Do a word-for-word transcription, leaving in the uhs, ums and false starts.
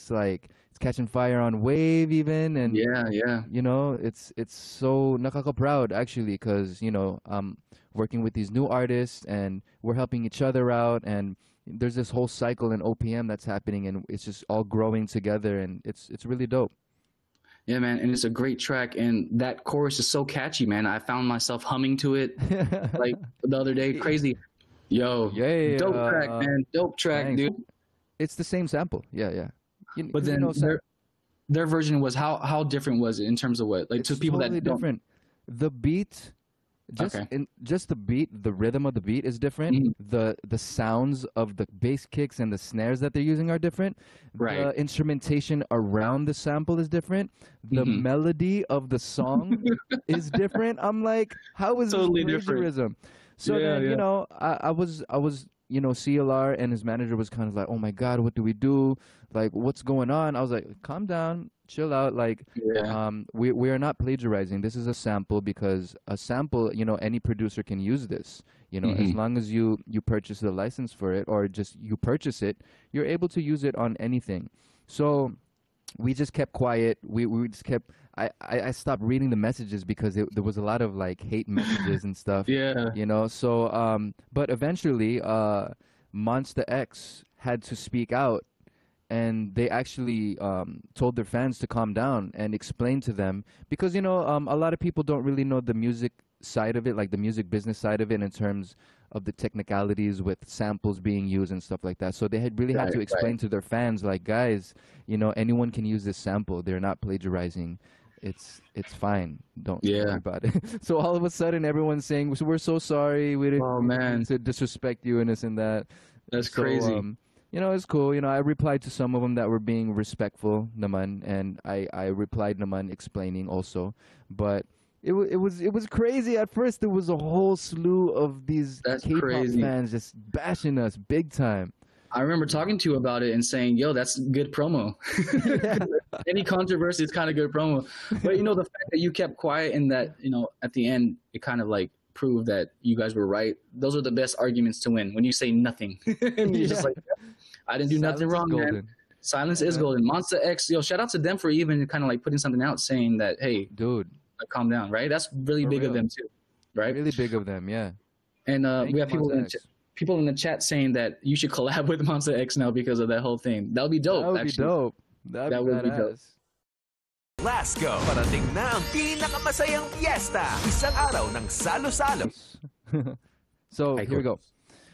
It's like it's catching fire on Wave even, and Yeah, yeah. you know, it's it's so nakaka-proud actually, because you know, um, working with these new artists and we're helping each other out, and there's this whole cycle in O P M that's happening, and it's just all growing together, and it's it's really dope. Yeah, man, and it's a great track, and that chorus is so catchy, man. I found myself humming to it like the other day. Crazy, yo, Yeah, dope track, uh, man, dope track, thanks. dude. It's the same sample. Yeah, yeah. You, But 'cause, you then know, sa- their their version was how how different was it in terms of what, like, to it's people totally that don't? different. The beat, just Okay. in just the beat, the rhythm of the beat is different. Mhm. The the sounds of the bass kicks and the snares that they're using are different. Right. The instrumentation around the sample is different. The Mhm. melody of the song is different. I'm like, how is Totally this different. plagiarism? So Yeah, then, yeah. you know, I, I was I was you know, C L R and his manager was kind of like, oh my God, what do we do? Like, what's going on? I was like, calm down, chill out. Like, Yeah. um, we we are not plagiarizing. This is a sample, because a sample, you know, any producer can use this. You know, as Mhm. long as you you purchase the license for it, or just you purchase it, you're able to use it on anything. So we just kept quiet. We we just kept. I I, I stopped reading the messages because it, there was a lot of like hate messages and stuff. Yeah. You know. So um, but eventually, uh, Monster X had to speak out, and they actually um, told their fans to calm down and explain to them, because you know, um, a lot of people don't really know the music side of it, like the music business side of it, in terms of the technicalities with samples being used and stuff like that. So they had really had Right, to explain right. to their fans, like, guys, you know, anyone can use this sample. They're not plagiarizing. It's it's fine. Don't Yeah. worry about it. So all of a sudden, everyone's saying, "We're so sorry. We didn't Oh, mean man. to disrespect you and this and that." That's So, crazy. um, you know, it's cool. You know, I replied to some of them that were being respectful, naman, and I, I replied naman explaining also. But it, wa- it was it was crazy. At first, there was a whole slew of these That's K-pop crazy. fans just bashing us big time. I remember talking to you about it and saying, "Yo, that's good promo." Any controversy is kind of good promo. But you know, the fact that you kept quiet and that, you know, at the end, it kind of like proved that you guys were right. Those are the best arguments to win, when you say nothing. And you're just Yeah. like, I didn't do nothing Silence is wrong, man. golden. Silence Yeah, is man. golden. Monster X, yo, shout out to them for even kind of like putting something out saying that, hey, Dude, like, calm down, right? That's really for big of real. them too, right? Really big of them, yeah. And uh, Thank we you, have people Monster in the ch- X. people in the chat saying that you should collab with Monster X now because of that whole thing. That would be dope, That would be actually. dope. That'd That be would be dope. badass. Let's go! Parating na ang pinakamasayang piyesta. Isang araw ng salo-salo. So Ay, here we go.